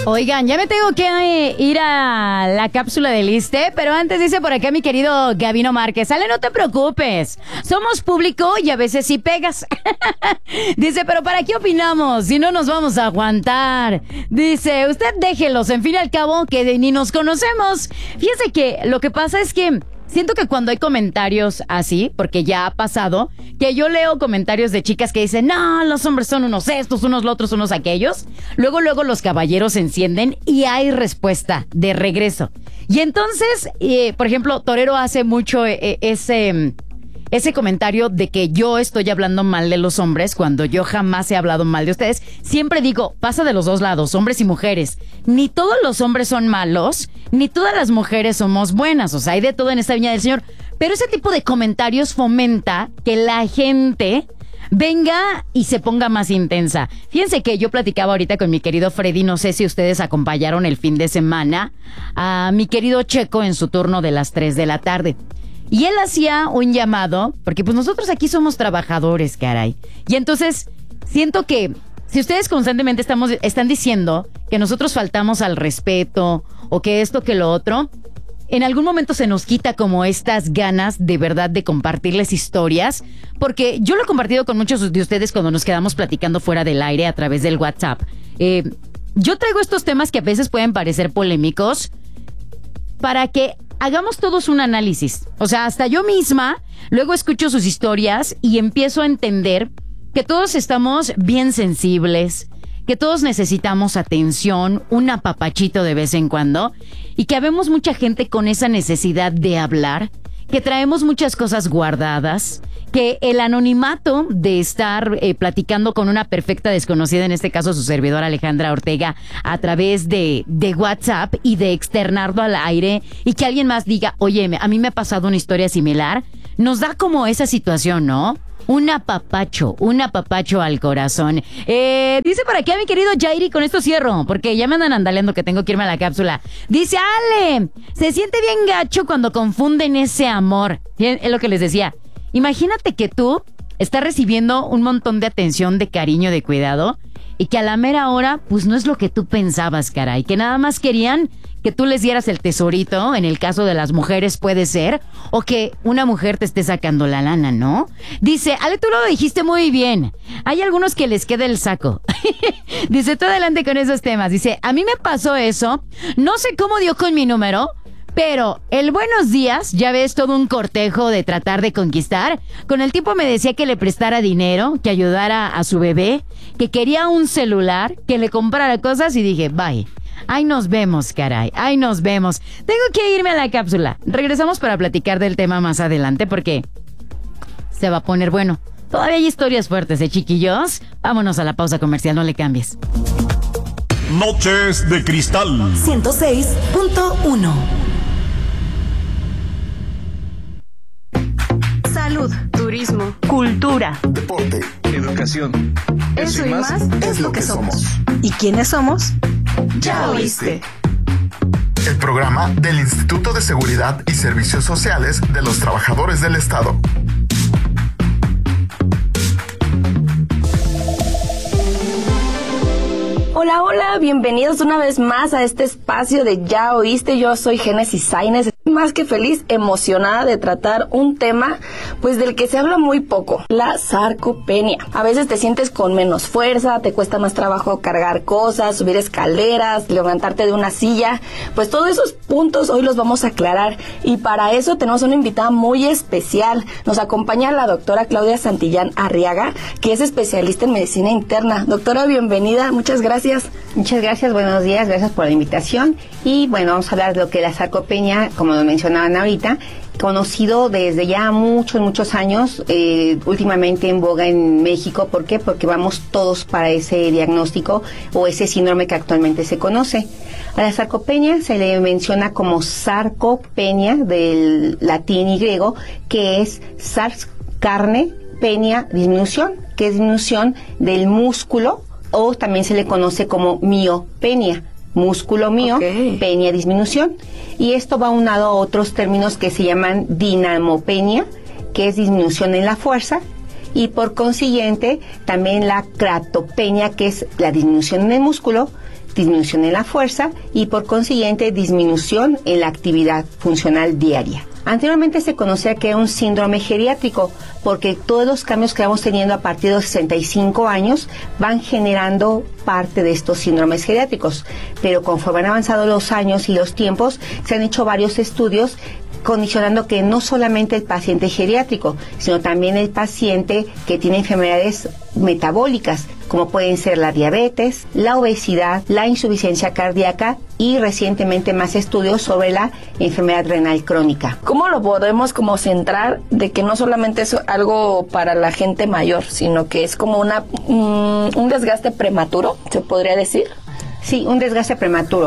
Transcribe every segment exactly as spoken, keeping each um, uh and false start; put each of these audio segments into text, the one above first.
Oigan, ya me tengo que eh, ir a la cápsula del ISSSTE, pero antes dice por acá mi querido Gabino Márquez, Ale, no te preocupes, somos público y a veces sí pegas. Dice, pero ¿para qué opinamos si no nos vamos a aguantar? Dice, usted déjelos, en fin y al cabo que ni nos conocemos. Fíjese que lo que pasa es que siento que cuando hay comentarios así, porque ya ha pasado, que yo leo comentarios de chicas que dicen, no, los hombres son unos estos, unos los otros, unos aquellos. Luego, luego los caballeros se encienden y hay respuesta de regreso. Y entonces, eh, por ejemplo, Torero hace mucho eh, ese... Ese comentario de que yo estoy hablando mal de los hombres cuando yo jamás he hablado mal de ustedes. Siempre digo, pasa de los dos lados, hombres y mujeres. Ni todos los hombres son malos, ni todas las mujeres somos buenas. O sea, hay de todo en esta viña del Señor. Pero ese tipo de comentarios fomenta que la gente venga y se ponga más intensa. Fíjense que yo platicaba ahorita con mi querido Freddy, no sé si ustedes acompañaron el fin de semana a mi querido Checo en su turno de las tres de la tarde. Y él hacía un llamado, porque pues nosotros aquí somos trabajadores, caray. Y entonces, siento que si ustedes constantemente estamos, están diciendo que nosotros faltamos al respeto, o que esto, que lo otro, en algún momento se nos quita como estas ganas de verdad de compartirles historias, porque yo lo he compartido con muchos de ustedes cuando nos quedamos platicando fuera del aire a través del WhatsApp. Eh, yo traigo estos temas que a veces pueden parecer polémicos, para que hagamos todos un análisis. O sea, hasta yo misma luego escucho sus historias y empiezo a entender que todos estamos bien sensibles, que todos necesitamos atención, un apapachito de vez en cuando, y que habemos mucha gente con esa necesidad de hablar, que traemos muchas cosas guardadas, que el anonimato de estar eh, platicando con una perfecta desconocida, en este caso su servidora Alejandra Ortega, a través de, de WhatsApp y de externarlo al aire y que alguien más diga, oye, a mí me ha pasado una historia similar, nos da como esa situación, ¿no? Un apapacho, un apapacho al corazón. Eh, dice por aquí a mi querido Jairi, con esto cierro, porque ya me andan andaleando que tengo que irme a la cápsula. Dice, Ale, se siente bien gacho cuando confunden ese amor. Es lo que les decía. Imagínate que tú estás recibiendo un montón de atención, de cariño, de cuidado, y que a la mera hora, pues no es lo que tú pensabas, caray. Que nada más querían que tú les dieras el tesorito, en el caso de las mujeres puede ser, o que una mujer te esté sacando la lana, ¿no? Dice, Ale, tú lo dijiste muy bien. Hay algunos que les queda el saco. Dice, tú adelante con esos temas. Dice, a mí me pasó eso, no sé cómo dio con mi número, pero el buenos días, ya ves, todo un cortejo de tratar de conquistar. Con el tiempo me decía que le prestara dinero, que ayudara a su bebé, que quería un celular, que le comprara cosas y dije, bye. Ahí nos vemos, caray, ahí nos vemos. Tengo que irme a la cápsula. Regresamos para platicar del tema más adelante porque se va a poner bueno. Todavía hay historias fuertes, ¿eh, chiquillos? Vámonos a la pausa comercial, no le cambies. Noches de Cristal ciento seis punto uno. Salud, turismo, cultura, deporte, educación. Eso y más es lo que somos. ¿Y quiénes somos? Ya oíste. El programa del Instituto de Seguridad y Servicios Sociales de los Trabajadores del Estado. Hola, hola, bienvenidos una vez más a este espacio de Ya Oíste. Yo soy Génesis Sainz, más que feliz, emocionada de tratar un tema pues del que se habla muy poco, la sarcopenia. A veces te sientes con menos fuerza, te cuesta más trabajo cargar cosas, subir escaleras, levantarte de una silla. Pues todos esos puntos hoy los vamos a aclarar y para eso tenemos una invitada muy especial. Nos acompaña la doctora Claudia Santillán Arriaga, que es especialista en medicina interna. Doctora, bienvenida, muchas gracias. Muchas gracias, buenos días, gracias por la invitación. Y bueno, vamos a hablar de lo que es la sarcopenia, como lo mencionaban ahorita, conocido desde ya muchos, muchos años, eh, últimamente en boga en México. ¿Por qué? Porque vamos todos para ese diagnóstico o ese síndrome que actualmente se conoce. A la sarcopenia se le menciona como sarcopenia, del latín y griego, que es sars, carne, penia, disminución, que es disminución del músculo, o también se le conoce como miopenia, músculo mío, okay. Penia, disminución. Y esto va aunado a otros términos que se llaman dinamopenia, que es disminución en la fuerza, y por consiguiente también la cratopenia, que es la disminución en el músculo, disminución en la fuerza y por consiguiente disminución en la actividad funcional diaria. Anteriormente se conocía que era un síndrome geriátrico porque todos los cambios que vamos teniendo a partir de los sesenta y cinco años van generando parte de estos síndromes geriátricos, pero conforme han avanzado los años y los tiempos, se han hecho varios estudios condicionando que no solamente el paciente geriátrico, sino también el paciente que tiene enfermedades metabólicas, como pueden ser la diabetes, la obesidad, la insuficiencia cardíaca y recientemente más estudios sobre la enfermedad renal crónica. ¿Cómo lo podemos como centrar de que no solamente es algo para la gente mayor, sino que es como una um, un desgaste prematuro, se podría decir? Sí, un desgaste prematuro.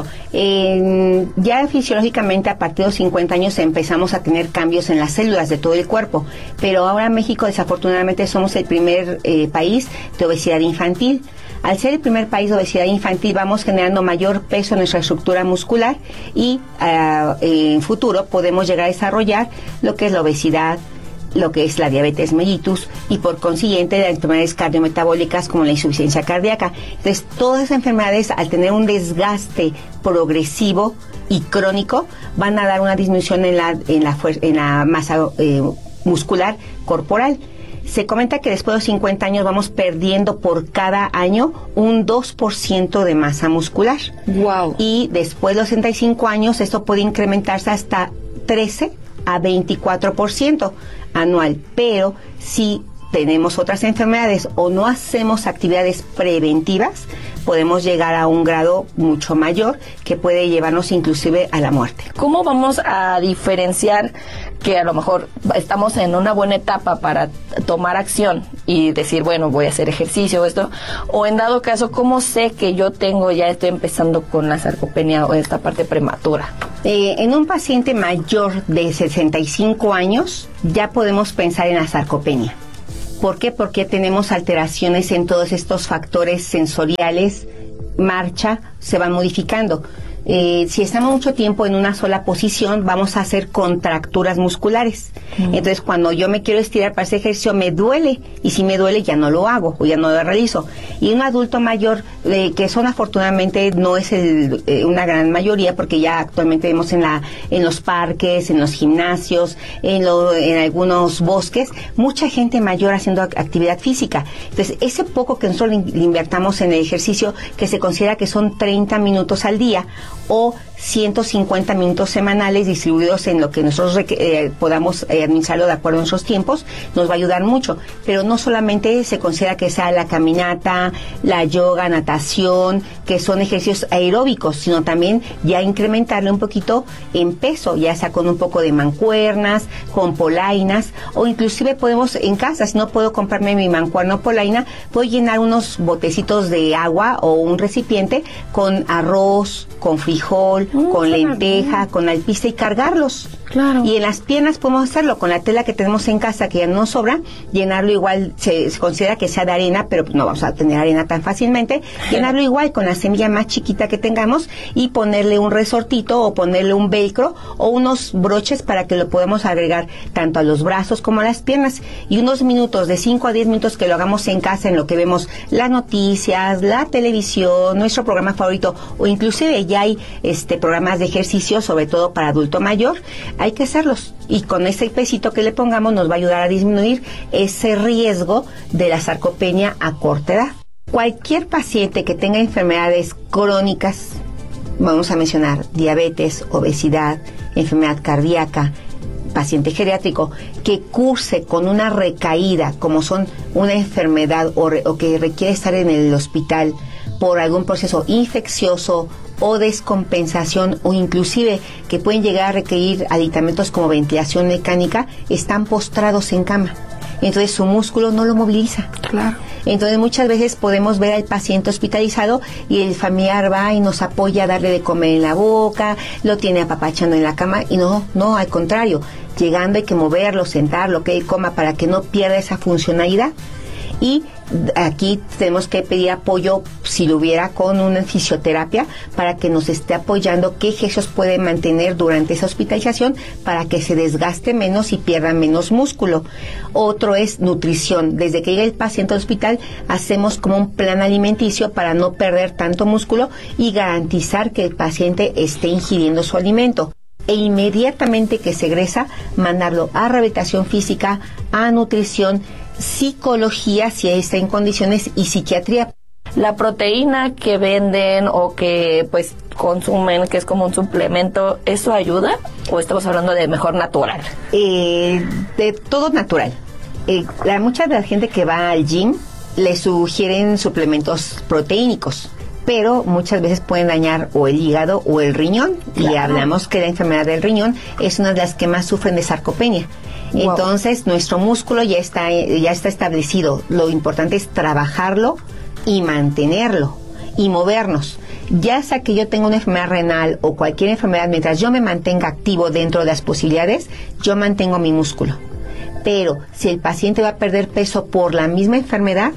Eh, ya fisiológicamente a partir de los cincuenta años empezamos a tener cambios en las células de todo el cuerpo, pero ahora México desafortunadamente somos el primer eh, país de obesidad infantil. Al ser el primer país de obesidad infantil vamos generando mayor peso en nuestra estructura muscular y uh, en futuro podemos llegar a desarrollar lo que es la obesidad, lo que es la diabetes mellitus y por consiguiente las enfermedades cardiometabólicas como la insuficiencia cardíaca. Entonces, todas esas enfermedades al tener un desgaste progresivo y crónico van a dar una disminución en la, en la, en la masa eh, muscular corporal. Se comenta que después de los cincuenta años vamos perdiendo por cada año un dos por ciento de masa muscular. Wow. Y después de los sesenta y cinco años esto puede incrementarse hasta trece a veinticuatro por ciento anual, pero si tenemos otras enfermedades o no hacemos actividades preventivas, podemos llegar a un grado mucho mayor que puede llevarnos inclusive a la muerte. ¿Cómo vamos a diferenciar que a lo mejor estamos en una buena etapa para tomar acción y decir, bueno, voy a hacer ejercicio o esto, o en dado caso, cómo sé que yo tengo, ya estoy empezando con la sarcopenia o esta parte prematura? Eh, en un paciente mayor de sesenta y cinco años ya podemos pensar en la sarcopenia. ¿Por qué? Porque tenemos alteraciones en todos estos factores sensoriales, marcha, se van modificando. Eh, si estamos mucho tiempo en una sola posición, vamos a hacer contracturas musculares. Mm. Entonces, cuando yo me quiero estirar para ese ejercicio, me duele. Y si me duele, ya no lo hago o ya no lo realizo. Y un adulto mayor, eh, que son afortunadamente no es el, eh, una gran mayoría, porque ya actualmente vemos en, la, en los parques, en los gimnasios, en, lo, en algunos bosques, mucha gente mayor haciendo actividad física. Entonces, ese poco que nosotros le invertamos en el ejercicio, que se considera que son treinta minutos al día, o ciento cincuenta minutos semanales distribuidos en lo que nosotros eh, podamos eh, administrarlo de acuerdo a nuestros tiempos, nos va a ayudar mucho. Pero no solamente se considera que sea la caminata, la yoga, natación, que son ejercicios aeróbicos, sino también ya incrementarle un poquito en peso, ya sea con un poco de mancuernas, con polainas, o inclusive podemos en casa, si no puedo comprarme mi mancuerna o polaina, puedo llenar unos botecitos de agua o un recipiente con arroz, con frijol, mm, con lenteja, bien. Con alpiste y cargarlos. Claro. Y en las piernas podemos hacerlo con la tela que tenemos en casa, que ya no nos sobra, llenarlo igual, se, se considera que sea de arena, pero pues no vamos a tener arena tan fácilmente, llenarlo igual con la semilla más chiquita que tengamos y ponerle un resortito o ponerle un velcro o unos broches para que lo podamos agregar tanto a los brazos como a las piernas, y unos minutos, de cinco a diez minutos que lo hagamos en casa, en lo que vemos las noticias, la televisión, nuestro programa favorito, o inclusive ya hay este programas de ejercicio, sobre todo para adulto mayor, hay que hacerlos, y con ese pesito que le pongamos nos va a ayudar a disminuir ese riesgo de la sarcopenia a corta edad. Cualquier paciente que tenga enfermedades crónicas, vamos a mencionar diabetes, obesidad, enfermedad cardíaca, paciente geriátrico, que curse con una recaída, como son una enfermedad o, re, o que requiere estar en el hospital por algún proceso infeccioso o descompensación, o inclusive que pueden llegar a requerir aditamentos como ventilación mecánica, están postrados en cama. Entonces su músculo no lo moviliza. Claro. Entonces muchas veces podemos ver al paciente hospitalizado y el familiar va y nos apoya a darle de comer en la boca, lo tiene apapachando en la cama, y no, no, al contrario, llegando hay que moverlo, sentarlo, que él coma para que no pierda esa funcionalidad. Y aquí tenemos que pedir apoyo si lo hubiera, con una fisioterapia para que nos esté apoyando qué ejercicios puede mantener durante esa hospitalización para que se desgaste menos y pierda menos músculo. Otro es nutrición. Desde que llega el paciente al hospital, hacemos como un plan alimenticio para no perder tanto músculo y garantizar que el paciente esté ingiriendo su alimento. E inmediatamente que se egresa, mandarlo a rehabilitación física, a nutrición, psicología, si está en condiciones, y psiquiatría. La proteína que venden o que pues consumen, que es como un suplemento, ¿eso ayuda? ¿O estamos hablando de mejor natural? Eh, de todo natural. Eh, la, mucha de la gente que va al gym le sugieren suplementos proteínicos, pero muchas veces pueden dañar o el hígado o el riñón. Claro. Y hablamos que la enfermedad del riñón es una de las que más sufren de sarcopenia. Wow. Entonces, nuestro músculo ya está, ya está establecido. Lo importante es trabajarlo y mantenerlo y movernos. Ya sea que yo tenga una enfermedad renal o cualquier enfermedad, mientras yo me mantenga activo dentro de las posibilidades, yo mantengo mi músculo. Pero si el paciente va a perder peso por la misma enfermedad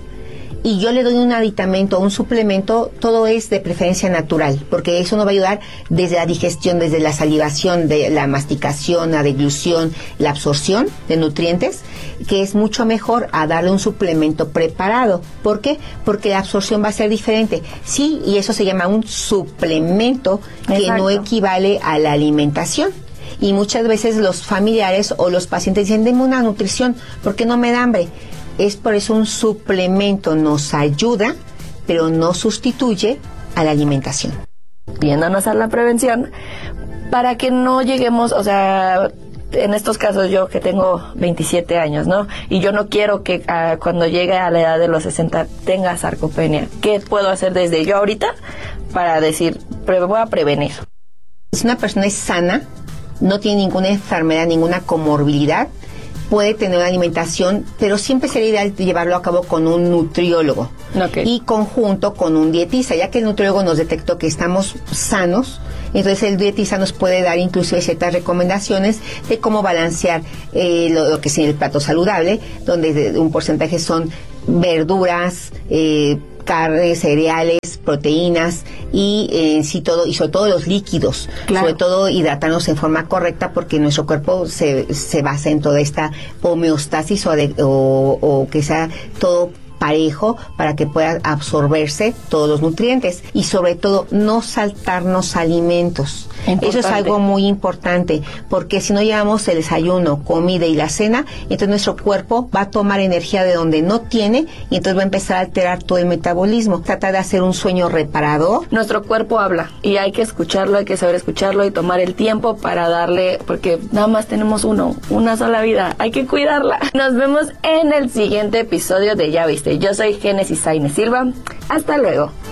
y yo le doy un aditamento o un suplemento, todo es de preferencia natural, porque eso nos va a ayudar desde la digestión, desde la salivación, de la masticación, la deglución, la absorción de nutrientes, que es mucho mejor a darle un suplemento preparado. ¿Por qué? Porque la absorción va a ser diferente. Sí, y eso se llama un suplemento. Exacto. Que no equivale a la alimentación. Y muchas veces los familiares o los pacientes dicen, deme una nutrición, porque no me da hambre. Es por eso un suplemento nos ayuda, pero no sustituye a la alimentación. Viéndonos a la prevención, para que no lleguemos, o sea, en estos casos yo que tengo veintisiete años, ¿no? Y yo no quiero que uh, cuando llegue a la edad de los sesenta tenga sarcopenia. ¿Qué puedo hacer desde yo ahorita para decir, pre- voy a prevenir? Si una persona es sana, no tiene ninguna enfermedad, ninguna comorbilidad, puede tener una alimentación, pero siempre sería ideal llevarlo a cabo con un nutriólogo. Okay. Y conjunto con un dietista, ya que el nutriólogo nos detectó que estamos sanos, entonces el dietista nos puede dar inclusive ciertas recomendaciones de cómo balancear eh, lo, lo que es el plato saludable, donde un porcentaje son verduras, eh, carnes, cereales, proteínas y eh, sí todo, y sobre todo los líquidos, claro. Sobre todo hidratarnos en forma correcta, porque nuestro cuerpo se, se basa en toda esta homeostasis o, de, o, o que sea todo parejo para que pueda absorberse todos los nutrientes, y sobre todo no saltarnos alimentos. Importante. Eso es algo muy importante, porque si no llevamos el desayuno, comida y la cena, entonces nuestro cuerpo va a tomar energía de donde no tiene y entonces va a empezar a alterar todo el metabolismo. Trata de hacer un sueño reparador. Nuestro cuerpo habla y hay que escucharlo, hay que saber escucharlo y tomar el tiempo para darle, porque nada más tenemos uno, una sola vida, hay que cuidarla. Nos vemos en el siguiente episodio de Ya Viste. Yo soy Génesis Sainz Silva. Hasta luego.